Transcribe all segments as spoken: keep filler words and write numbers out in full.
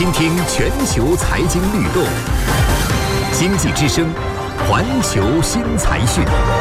倾听全球财经律动，经济之声，环球新财讯。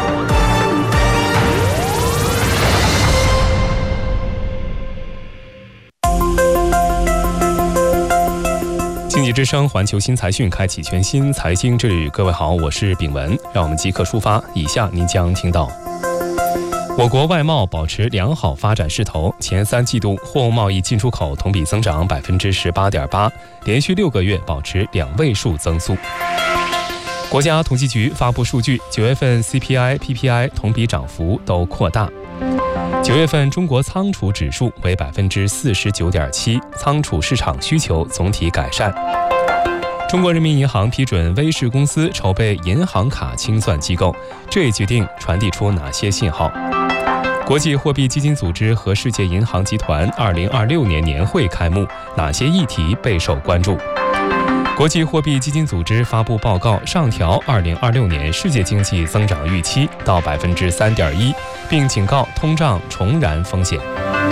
经济之声环球新财讯开启全新财经之旅。各位好，我是炳文，让我们即刻出发。以下您将听到：我国外贸保持良好发展势头，前三季度货物贸易进出口同比增长百分之十八点八，连续六个月保持两位数增速。国家统计局发布数据，九月份 C P I、P P I 同比涨幅都扩大。九月份中国仓储指数为百分之四十九点七，仓储市场需求总体改善。中国人民银行批准威视公司筹备银行卡清算机构，这一决定传递出哪些信号？国际货币基金组织和世界银行集团二零二六年年会开幕，哪些议题备受关注？国际货币基金组织发布报告，上调二零二六年世界经济增长预期到百分之三点一，并警告通胀重燃风险。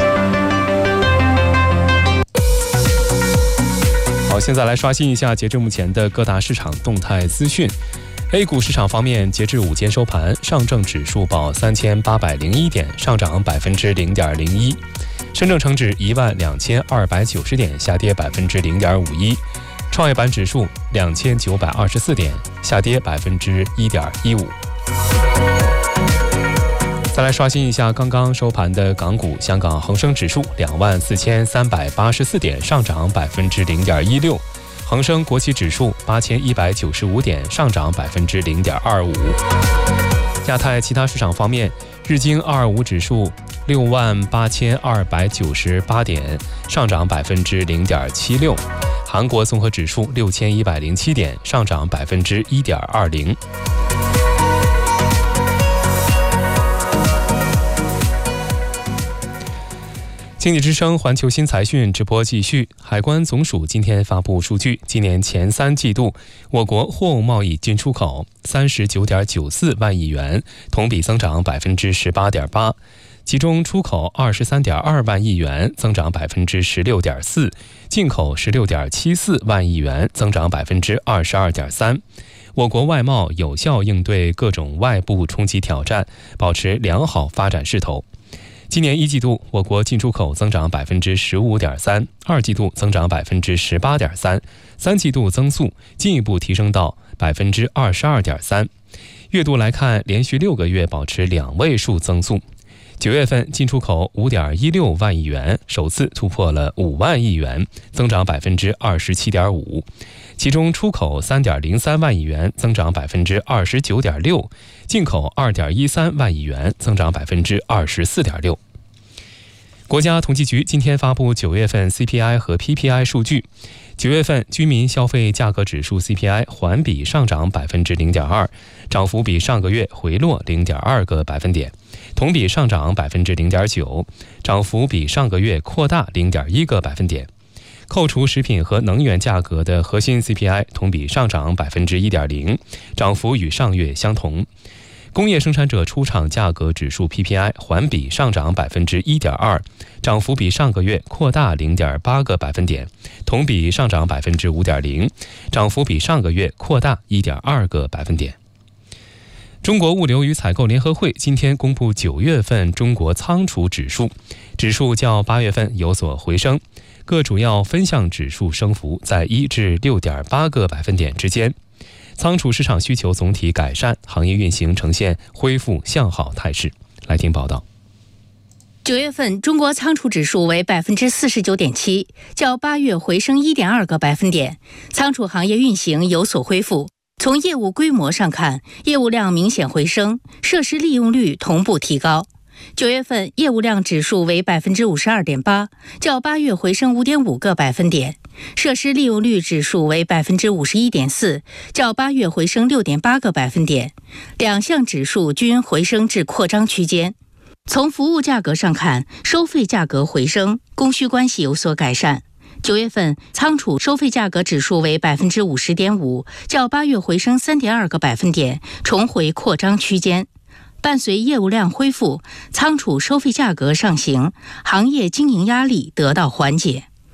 好，现在来刷新一下截至目前的各大市场动态资讯。A 股市场方面，截至午间收盘，上证指数报三千八百零一点，上涨百分之零点零一；深证成指一万两千二百九十点，下跌百分之零点五一；创业板指数两千九百二十四点，下跌百分之一点一五。再来刷新一下刚刚收盘的港股，香港恒生指数两万四千三百八十四点，上涨百分之零点一六。恒生国企指数八千一百九十五点，上涨百分之零点二五。亚太其他市场方面，日经二二五指数六万八千二百九十八点，上涨百分之零点七六。韩国综合指数六千一百零七点，上涨百分之一点二零。经济之声环球新财讯直播继续。海关总署今天发布数据，今年前三季度我国货物贸易进出口三十九点九四万亿元，同比增长百分之十八点八，其中出口二十三点二万亿元，增长百分之十六点四，进口十六点七四万亿元，增长百分之二十二点三。我国外贸有效应对各种外部冲击挑战，保持良好发展势头。今年一季度，我国进出口增长百分之十五点三，二季度增长百分之十八点三，三季度增速进一步提升到百分之二十二点三。月度来看，连续六个月保持两位数增速。九月份进出口五点一六万亿元，首次突破了五万亿元，增长百分之二十七点五。其中出口三点零三万亿元，增长百分之二十九点六，进口二点一三万亿元，增长百分之二十四点六。国家统计局今天发布九月份 C P I 和 P P I 数据。九月份居民消费价格指数 C P I 环比上涨百分之零点二，涨幅比上个月回落零点二个百分点，同比上涨百分之零点九，涨幅比上个月扩大零点一个百分点。扣除食品和能源价格的核心 C P I 同比上涨百分之一点零，涨幅与上月相同。工业生产者出厂价格指数 P P I 环比上涨百分之一点二，涨幅比上个月扩大零点八个百分点，同比上涨百分之五点零，涨幅比上个月扩大一点二个百分点。中国物流与采购联合会今天公布九月份中国仓储指数，指数较八月份有所回升，各主要分项指数升幅在一至六点八个百分点之间。仓储市场需求总体改善，行业运行呈现恢复向好态势。来听报道。 九月份中国仓储指数为百分之四十九点七，较八月回升一点二个百分点，仓储行业运行有所恢复。从业务规模上看，业务量明显回升，设施利用率同步提高。九月份业务量指数为百分之五十二点八，较八月回升五点五个百分点。设施利用率指数为百分之五十一点四，较八月回升六点八个百分点。两项指数均回升至扩张区间。从服务价格上看，收费价格回升，供需关系有所改善。九月份仓储收费价格指数为百分之五十点五，较八月回升三点二个百分点，重回扩张区间。伴随业务量恢复，仓储收费价格上行，行业经营压力得到缓解。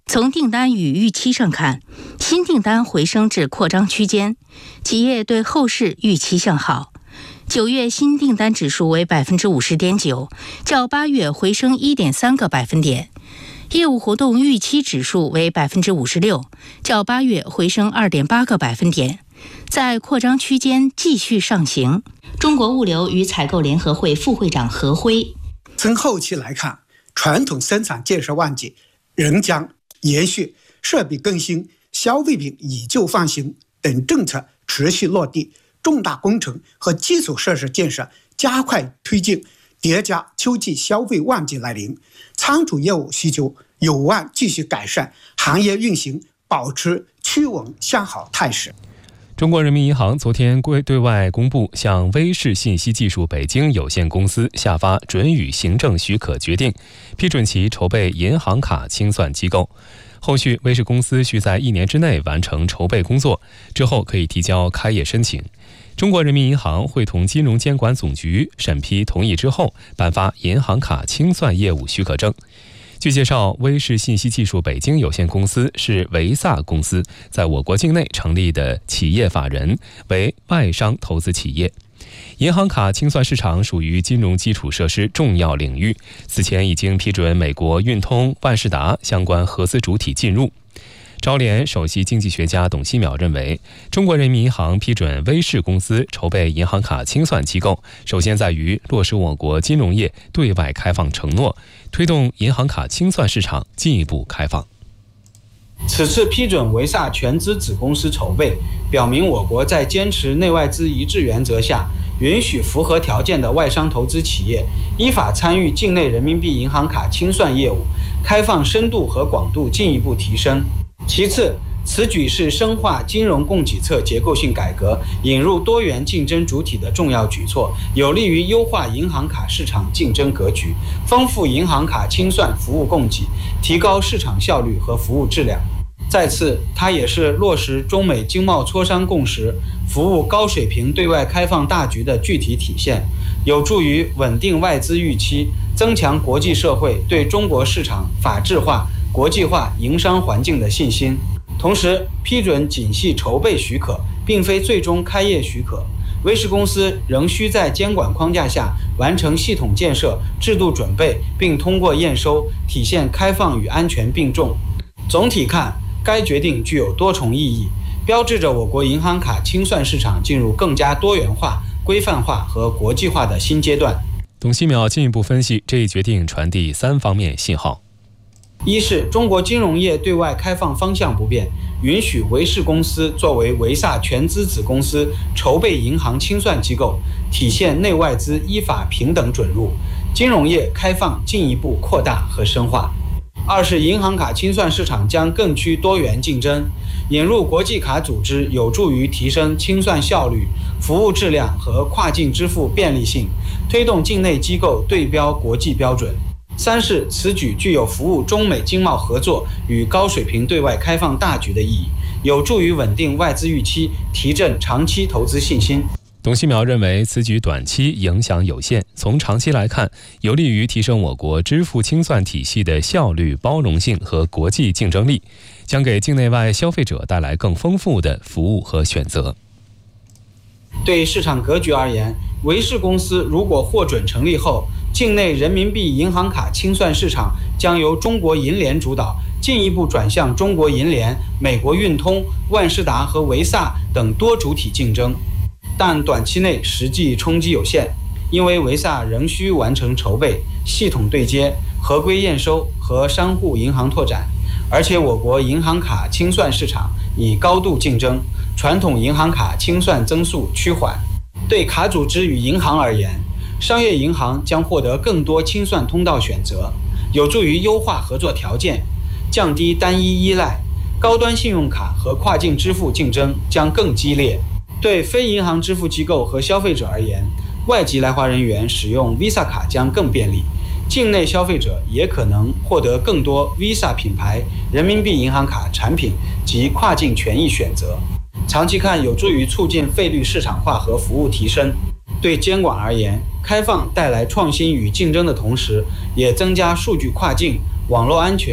从订单与预期上看，新订单回升至扩张区间，企业对后市预期向好。九月新订单指数为 百分之五十点九， 较八月回升 一点三个百分点。业务活动预期指数为 百分之五十六， 较八月回升 二点八个百分点，在扩张区间继续上行。中国物流与采购联合会副会长何辉： 从后期来看，传统生产建设旺季仍将延续，设备更新、消费品以旧换新等政策持续落地，重大工程和基础设施建设加快推进，叠加秋季消费旺季来临，仓储业务需求有望继续改善，行业运行保持趋稳向好态势。 中国人民银行昨天对外公布向威视信息技术北京有限公司下发准予行政许可决定，批准其筹备银行卡清算机构。后续威视公司需在一年之内完成筹备工作，之后可以提交开业申请。中国人民银行会同金融监管总局审批同意之后，颁发银行卡清算业务许可证。据介绍，威视信息技术北京有限公司是维萨公司在我国境内成立的企业法人，为外商投资企业。银行卡清算市场属于金融基础设施重要领域，此前已经批准美国运通、万事达相关合资主体进入。招联首席经济学家董希淼认为，中国人民银行批准威视公司筹备银行卡清算机构，首先在于落实我国金融业对外开放承诺，推动银行卡清算市场进一步开放。 此次批准维萨全资子公司筹备，表明我国在坚持内外资一致原则下，允许符合条件的外商投资企业依法参与境内人民币银行卡清算业务，开放深度和广度进一步提升。其次，此举是深化金融供给侧结构性改革，引入多元竞争主体的重要举措，有利于优化银行卡市场竞争格局，丰富银行卡清算服务供给，提高市场效率和服务质量。再次，它也是落实中美经贸磋商共识，服务高水平对外开放大局的具体体现，有助于稳定外资预期，增强国际社会对中国市场法治化、国际化营商环境的信心。同时，批准仅系筹备许可，并非最终开业许可。威视公司仍需在监管框架下完成系统建设、制度准备，并通过验收，体现开放与安全并重。总体看，该决定具有多重意义，标志着我国银行卡清算市场进入更加多元化、规范化和国际化的新阶段。 董希淼进一步分析，这一决定传递三方面信号。 一是中国金融业对外开放方向不变，允许维视公司作为维萨全资子公司筹备银行清算机构，体现内外资依法平等准入，金融业开放进一步扩大和深化。二是银行卡清算市场将更趋多元竞争，引入国际卡组织有助于提升清算效率、服务质量和跨境支付便利性，推动境内机构对标国际标准。三是此举具有服务中美经贸合作与高水平对外开放大局的意义，有助于稳定外资预期，提振长期投资信心。 董希淼认为，此举短期影响有限，从长期来看，有利于提升我国支付清算体系的效率、包容性和国际竞争力，将给境内外消费者带来更丰富的服务和选择。 对市场格局而言，维视公司如果获准成立后，境内人民币银行卡清算市场将由中国银联主导，进一步转向中国银联、美国运通、万事达和维萨等多主体竞争。但短期内实际冲击有限，因为维萨仍需完成筹备、系统对接、合规验收和商户银行拓展，而且我国银行卡清算市场已高度竞争，传统银行卡清算增速趋缓。对卡组织与银行而言，商业银行将获得更多清算通道选择，有助于优化合作条件，降低单一依赖。高端信用卡和跨境支付竞争将更激烈。对非银行支付机构和消费者而言，外籍来华人员使用 Visa 卡将更便利，境内消费者也可能获得更多 Visa 品牌人民币银行卡产品及跨境权益选择。长期看，有助于促进费率市场化和服务提升。对监管而言，开放带来创新与竞争的同时，也增加数据跨境、网络安全、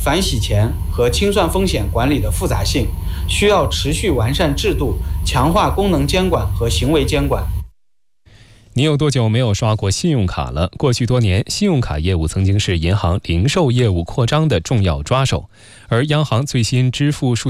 反洗钱和清算风险管理的复杂性，需要持续完善制度，强化功能监管和行为监管。 你有多久没有刷过信用卡了？过去多年，信用卡业务曾经是银行零售业务扩张的重要抓手，而央行最新支付数